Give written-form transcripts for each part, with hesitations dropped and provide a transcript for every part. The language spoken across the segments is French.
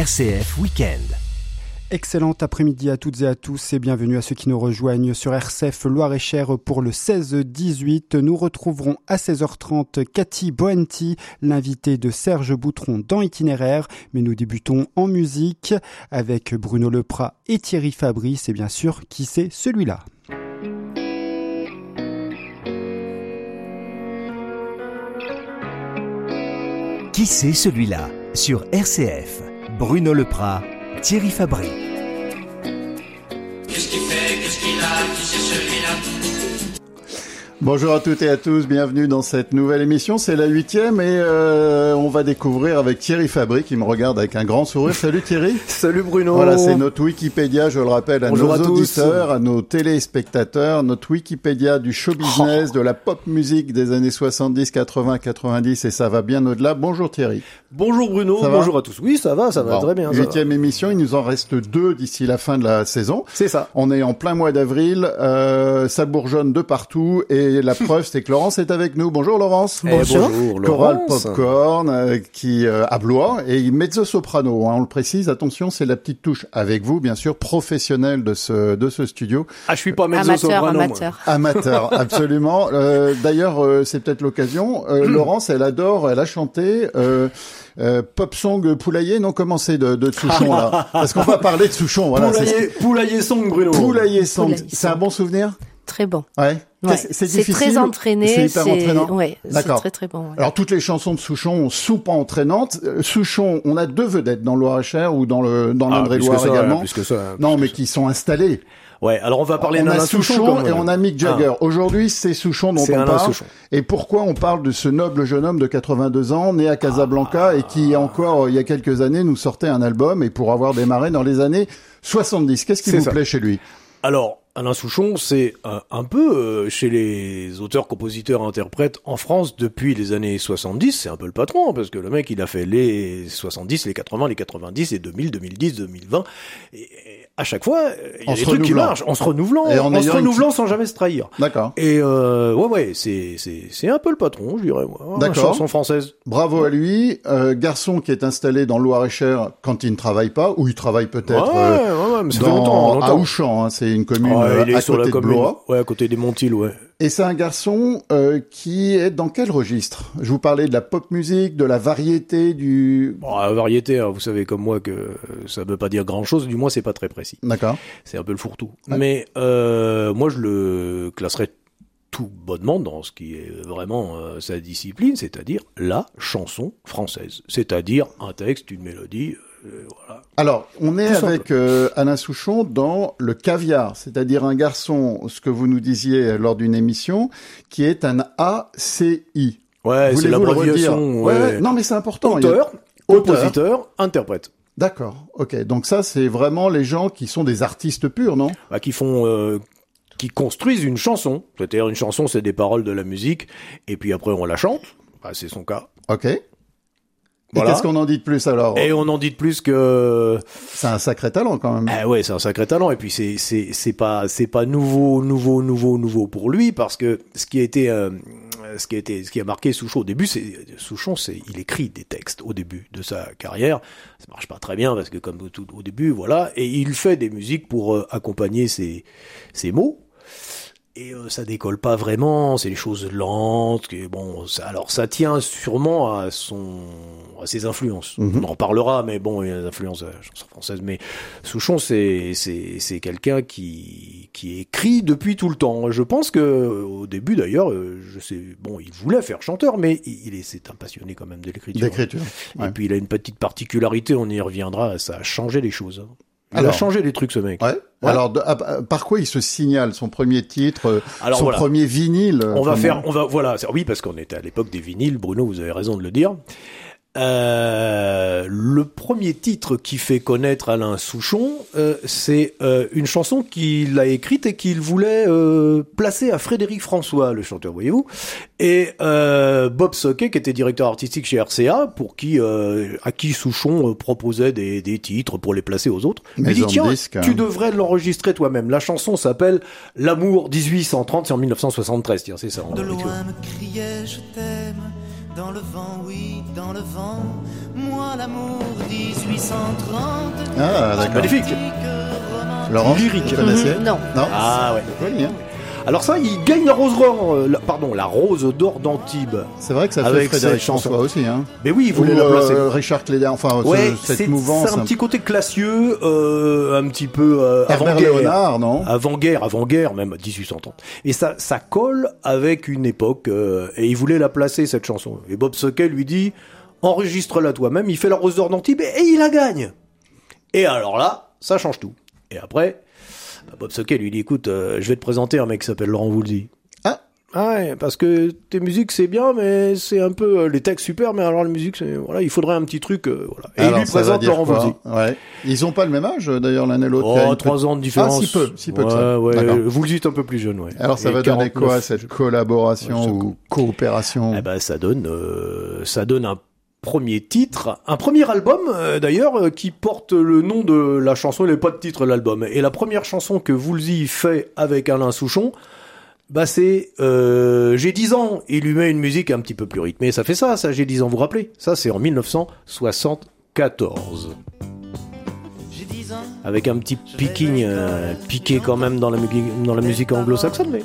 RCF Week-end. Excellent après-midi à toutes et à tous et bienvenue à ceux qui nous rejoignent sur RCF Loir-et-Cher pour le 16-18. Nous retrouverons à 16h30 Cathy Boenti, l'invitée de Serge Boutron dans Itinéraire. Mais nous débutons en musique avec Bruno Leprat et Thierry Fabrice et bien sûr, qui c'est celui-là? Qui c'est celui-là? Sur RCF, Bruno Leprat, Thierry Fabry. Qu'est-ce qu'il fait, qu'est-ce qu'il a, qui c'est celui-là? Bonjour à toutes et à tous, bienvenue dans cette nouvelle émission, c'est la 8e et on va découvrir avec Thierry Fabry qui me regarde avec un grand sourire. Salut Thierry. Salut Bruno. Voilà, c'est notre Wikipédia, je le rappelle, à Bonjour nos à auditeurs, à nos téléspectateurs, notre Wikipédia du show business, de la pop musique des années 70, 80, 90 et ça va bien au-delà. Bonjour Thierry. Bonjour Bruno, bonjour à tous. Oui, ça va très bien. 8e émission, il nous en reste 2 d'ici la fin de la saison. C'est ça. On est en plein mois d'avril, ça bourgeonne de partout et la preuve c'est que Laurence est avec nous. Bonjour Laurence. Bonjour Chorale Laurence. Popcorn qui à Blois et mezzo-soprano, on le précise, attention, c'est la petite touche avec vous bien sûr, professionnel de ce studio. Ah, je suis pas mezzo-soprano. Amateur, absolument. D'ailleurs, c'est peut-être l'occasion. Laurence, elle a chanté pop song Poulailler, non, comment c'est de Souchon là? Parce qu'on va parler de Souchon, voilà. Poulailler song Bruno. Poulailler song, c'est un bon souvenir? Très bon. Ouais. Ouais. C'est difficile. Très entraîné. C'est hyper entraînant. Ouais, d'accord. C'est très très bon. Ouais. Alors toutes les chansons de Souchon sont pas entraînantes. Souchon, on a 2 vedettes dans le Loir-et-Cher ou dans l'Indre-et-Loire également. Plus que ça. Non, mais qui sont installées. Ouais, alors on va parler on d'Alain a Souchon et on a Mick Jagger. Aujourd'hui, c'est Souchon dont on parle. Souchon. Et pourquoi on parle de ce noble jeune homme de 82 ans, né à Casablanca et qui encore il y a quelques années nous sortait un album et pour avoir démarré dans les années 70. Qu'est-ce qui vous plaît chez lui? Alors, Alain Souchon, c'est un peu chez les auteurs, compositeurs, interprètes en France depuis les années 70, c'est un peu le patron, parce que le mec, il a fait les 70, les 80, les 90, les 2000, 2010, 2020, et à chaque fois, il y a des trucs qui marchent, en se renouvelant, sans jamais se trahir. D'accord. Et c'est un peu le patron, je dirais, moi. D'accord. Chanson française. Bravo à lui. Garçon qui est installé dans le Loir-et-Cher quand il ne travaille pas, ou il travaille peut-être mais ça fait longtemps. à Auchan, hein, c'est une commune il est à sur côté la commune, de Blois. ouais, à côté des Montilles, ouais. Et c'est un garçon qui est dans quel registre? Je vous parlais de la pop musique, de la variété, du... Bon, la variété, hein, vous savez comme moi que ça veut pas dire grand-chose, du moins c'est pas très précis. D'accord. C'est un peu le fourre-tout. Ouais. Mais moi je le classerais tout bonnement dans ce qui est vraiment sa discipline, c'est-à-dire la chanson française. C'est-à-dire un texte, une mélodie... voilà. Alors, on est Tout avec Alain Souchon dans le caviar, c'est-à-dire un garçon, ce que vous nous disiez lors d'une émission, qui est un ACI. Ouais, c'est l'abréviation. Ouais. Non, mais c'est important. Auteur, compositeur, interprète. D'accord, ok. Donc ça, c'est vraiment les gens qui sont des artistes purs, non? Bah, qui construisent une chanson. C'est-à-dire une chanson, c'est des paroles de la musique, et puis après on la chante. Bah, c'est son cas. Ok. Et Voilà. qu'est-ce qu'on en dit de plus alors? Et on en dit de plus que... C'est un sacré talent quand même. Ah ouais, c'est un sacré talent. Et puis c'est pas nouveau pour lui, parce que ce qui a marqué Souchon au début, il écrit des textes au début de sa carrière. Ça marche pas très bien parce que comme tout au début, voilà. Et il fait des musiques pour accompagner ses mots. Et ça décolle pas vraiment, c'est des choses lentes. Ça tient sûrement à ses influences. On en parlera, mais bon, il y a des influences à la chanson française. Mais Souchon, c'est quelqu'un qui écrit depuis tout le temps. Je pense que au début, d'ailleurs, il voulait faire chanteur, mais c'est un passionné quand même de l'écriture. Ouais. Et puis il a une petite particularité, on y reviendra. Ça a changé les choses. Il a changé les trucs, ce mec. Ouais. Alors, par quoi il se signale son premier titre, premier vinyle? Oui, parce qu'on était à l'époque des vinyles, Bruno, vous avez raison de le dire. Le premier titre qui fait connaître Alain Souchon, c'est une chanson qu'il a écrite et qu'il voulait placer à Frédéric François, le chanteur, voyez-vous, et Bob Soquet, qui était directeur artistique chez RCA, à qui Souchon proposait des titres pour les placer aux autres. Il dit, tiens, tu devrais l'enregistrer toi-même. La chanson s'appelle L'amour 1830, c'est en 1973, tiens, c'est ça. De loin me criait je t'aime. Dans le vent, oui, dans le vent, moi l'amour 1830. Ah, d'accord. Magnifique. Laurent, Lyrique. vous connaissez? Non. Non. Ah ouais. Joli, hein. Alors ça, il gagne la rose d'or, la rose d'or d'Antibes. C'est vrai que ça fait Avec Frédéric cette chanson. François aussi, hein. Mais oui, il voulait Ou, la placer. Richard Cléder, enfin, Ouais, cette c'est mouvance. un petit côté classieux, un petit peu Herbert avant-guerre. Léonard, non? Avant-guerre, même 1830. Et ça colle avec une époque, et il voulait la placer, cette chanson. Et Bob Sokey lui dit, enregistre-la toi-même, il fait la rose d'or d'Antibes, et il la gagne. Et alors là, ça change tout. Et après, Bob Sokey lui dit, écoute, je vais te présenter un mec qui s'appelle Laurent Voulzy. Ah ouais, parce que tes musiques c'est bien, mais c'est un peu les textes super, mais alors la musique c'est voilà, il faudrait un petit truc, voilà. Et Alors, il lui ça va présente dire Laurent quoi? Voulzy. Ouais. Ils ont pas le même âge d'ailleurs l'un et l'autre. Oh, Il y a une 3 ans de différence. Ah, si peu que ça. Ouais, D'accord. Voulzy est un peu plus jeune, ouais. Alors ça Et va donner 49, quoi cette collaboration ou coopération? Eh ben ça donne un premier titre, un premier album d'ailleurs qui porte le nom de la chanson, il n'est pas de titre l'album. Et la première chanson que Voulzy fait avec Alain Souchon, bah c'est J'ai 10 ans, il lui met une musique un petit peu plus rythmée, ça fait ça J'ai 10 ans, vous vous rappelez? Ça c'est en 1974. Avec un petit picking piqué quand même dans la musique anglo-saxonne, mais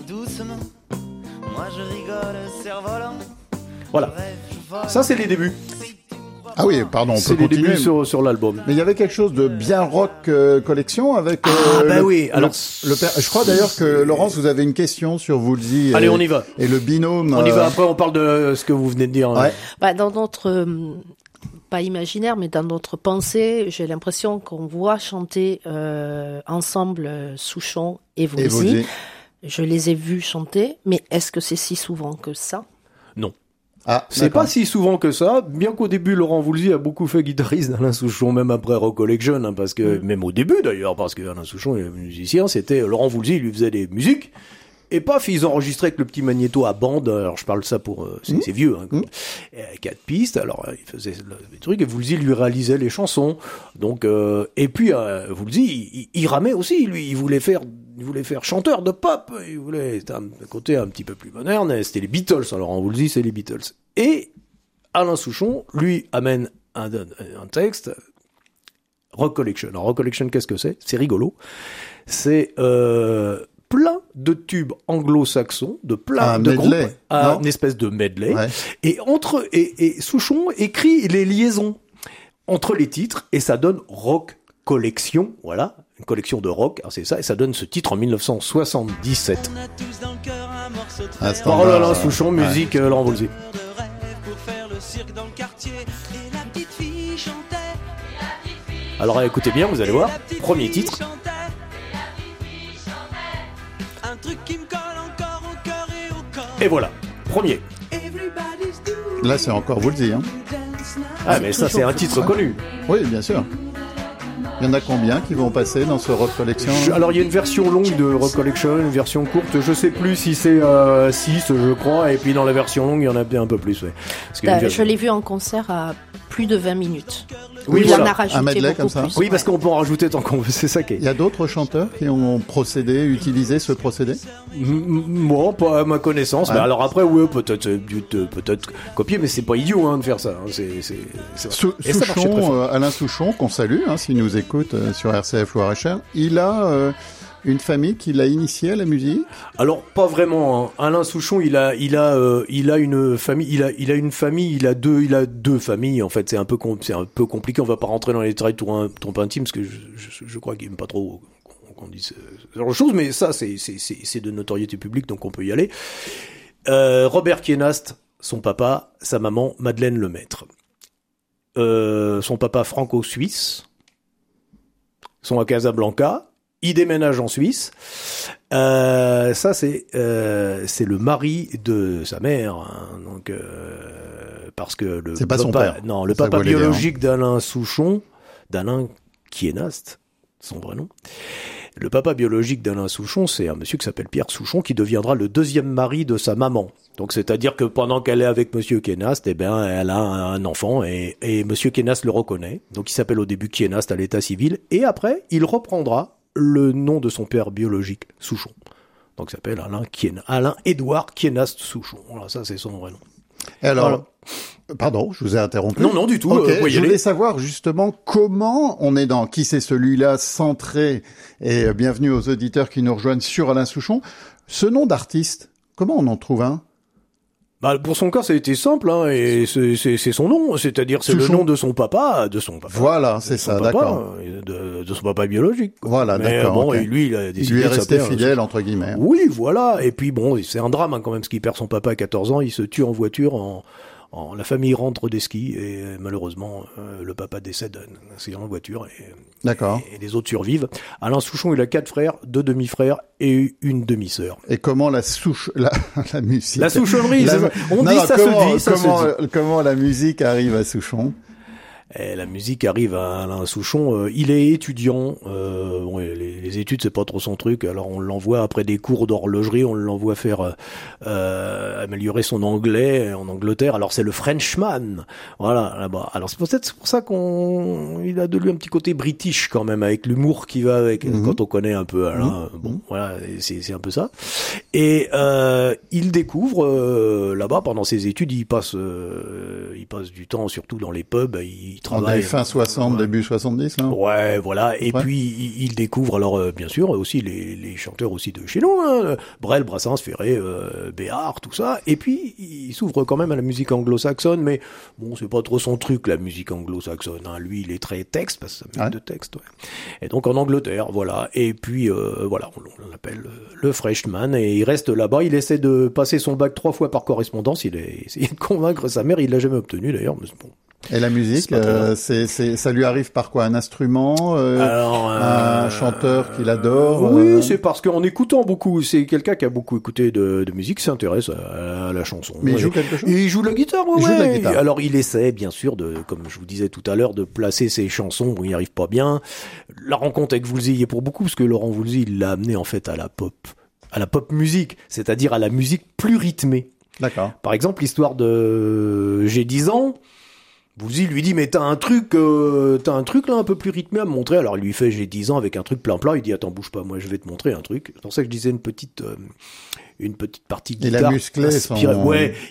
voilà. Ça c'est les débuts. Ah oui, pardon, on peut C'est les continuer. débuts sur l'album. Mais il y avait quelque chose de bien rock collection avec. Oui. Alors, je crois d'ailleurs que Laurence, vous avez une question sur Voulzy. Allez, on y va. Et le binôme. On y va. Après, on parle de ce que vous venez de dire. Ouais. Bah, dans notre pas imaginaire, mais dans notre pensée, j'ai l'impression qu'on voit chanter ensemble Souchon et Voulzy. Et Voulzy. Je les ai vus chanter, mais est-ce que c'est si souvent que ça? Non. Ah, C'est d'accord. pas si souvent que ça, bien qu'au début, Laurent Voulzy a beaucoup fait guitariste d'Alain Souchon, même après Rock Collection, hein, parce que, même au début d'ailleurs, parce que Alain Souchon est musicien, c'était Laurent Voulzy, il lui faisait des musiques, et paf, ils enregistraient avec le petit magnéto à bande, alors je parle ça pour, c'est vieux, hein, 4 pistes, alors il faisait des trucs, et Voulzy lui réalisait les chansons, donc, et puis Voulzy, il ramait aussi, lui, il voulait faire chanteur de pop, c'était un côté un petit peu plus moderne, et c'était les Beatles, alors en Voulzy, c'est les Beatles. Et Alain Souchon, lui, amène un texte, Rock Collection. Alors Rock Collection, qu'est-ce que c'est? C'est rigolo. C'est plein de tubes anglo-saxons, de plein de groupes, une espèce de medley, ouais. Et Souchon écrit les liaisons entre les titres, et ça donne Rock Collection, voilà, une collection de rock, c'est ça, et ça donne ce titre en 1977. Parole Alain Souchon, musique Laurent Voulzy. Alors écoutez bien, vous allez voir, premier titre. Et voilà, premier. Là c'est encore Voulzy, hein. Ah mais ça c'est un titre connu. Oui, bien sûr. Il y en a combien qui vont passer dans ce Rock Collection? Alors il y a une version longue de Rock Collection, une version courte, je sais plus si c'est 6 je crois, et puis dans la version longue il y en a un peu plus. Ouais. Je l'ai vu en concert à plus de 20 minutes. Oui, il voilà. en a rajouté un medley beaucoup comme ça. plus. Oui, parce qu'on peut en rajouter tant qu'on veut, c'est ça qui est. Il y a d'autres chanteurs qui ont utilisé ce procédé? Moi, pas à ma connaissance. Ouais. Mais alors après, ouais, peut-être copier, mais c'est pas idiot hein, de faire ça. Hein. Souchon, Alain Souchon, qu'on salue, hein, s'il nous écoute sur RCF Loir-et-Cher, il a une famille qui l'a initié à la musique? Alors pas vraiment. Hein. Alain Souchon, il a une famille. Il a deux familles. En fait, c'est un peu compliqué. On va pas rentrer dans les détails trop intimes parce que je crois qu'il aime pas trop qu'on dise ce genre de choses. Mais ça, c'est de notoriété publique, donc on peut y aller. Robert Kienast, son papa, sa maman Madeleine Lemaître. Son papa franco-suisse, sont à Casablanca. Il déménage en Suisse. Ça, c'est le mari de sa mère. Hein, donc, parce que c'est pas son père. Non, le papa biologique d'Alain Souchon, d'Alain Kienast, son vrai nom. Le papa biologique d'Alain Souchon, c'est un monsieur qui s'appelle Pierre Souchon, qui deviendra le deuxième mari de sa maman. Donc, c'est-à-dire que pendant qu'elle est avec monsieur Kienast, elle a un enfant et monsieur Kienast le reconnaît. Donc, il s'appelle au début Kienast à l'état civil. Et après, il reprendra le nom de son père biologique, Souchon. Donc, il s'appelle Alain Édouard Kienast Souchon. Voilà, ça, c'est son vrai nom. Et alors, Pardon, je vous ai interrompu. Non, du tout. Okay, je voulais savoir justement comment on est dans Qui c'est celui-là centré, et bienvenue aux auditeurs qui nous rejoignent sur Alain Souchon. Ce nom d'artiste, comment on en trouve un? Bah, pour son cas, ça a été simple, hein, et c'est son nom, c'est-à-dire c'est Souchon. le nom de son papa. Voilà, c'est ça, d'accord. De son papa biologique. Voilà, mais d'accord. Bon, Okay. et lui, il a décidé il lui est de resté s'appeler, fidèle, entre guillemets. Oui, voilà. Et puis bon, c'est un drame, hein, quand même, parce qu'il perd son papa à 14 ans, il se tue en voiture la famille rentre des skis et malheureusement le papa décède d'un accident de voiture D'accord. Et les autres survivent. Alain Souchon, il a 4 frères, 2 demi-frères et une demi-sœur. Et comment la musique... La souchonnerie, comment la musique arrive à Souchon? Et la musique arrive à Alain Souchon. Il est étudiant. Les études, c'est pas trop son truc. Alors on l'envoie après des cours d'horlogerie. On l'envoie faire améliorer son anglais en Angleterre. Alors c'est le Frenchman. Voilà, là-bas. Alors c'est peut-être pour ça il a de lui un petit côté british quand même, avec l'humour qui va avec quand on connaît un peu Alain. Bon, voilà, c'est un peu ça. Et il découvre là-bas pendant ses études. Il passe du temps surtout dans les pubs. Il travaille fin 60, début 70, là. Ouais, voilà. Et puis il découvre alors bien sûr aussi les chanteurs aussi de chez nous, hein, Brel, Brassens, Ferré, Béard, tout ça. Et puis il s'ouvre quand même à la musique anglo-saxonne, mais bon, c'est pas trop son truc la musique anglo-saxonne. Hein. Lui, il est très texte parce que ça met de texte. Ouais. Et donc en Angleterre, voilà. Et puis voilà, on l'appelle le Freshman et il reste là-bas. Il essaie de passer son bac 3 fois par correspondance. Il a essayé de convaincre sa mère. Il l'a jamais obtenu d'ailleurs, mais bon. Et la musique, ça lui arrive par quoi? Un instrument, un chanteur qu'il adore? Oui, c'est parce qu'en écoutant beaucoup, c'est quelqu'un qui a beaucoup écouté de musique, s'intéresse à la chanson. Mais il joue quelque chose? Il joue de la guitare, Il joue de la guitare. Alors il essaie, bien sûr, comme je vous disais tout à l'heure, de placer ses chansons. Bon, il n'y arrive pas bien. La rencontre avec Woolsey y est pour beaucoup, parce que Laurent Woolsey, il l'a amené en fait à la pop musique, c'est-à-dire à la musique plus rythmée. D'accord. Par exemple, l'histoire de J'ai 10 ans. Woolsey lui dit mais t'as un truc là un peu plus rythmé à me montrer. Alors il lui fait J'ai 10 ans avec un truc plein. Il dit attends bouge pas, moi je vais te montrer un truc. C'est pour ça que je disais une petite partie de guitare. Il a musclé Ouais,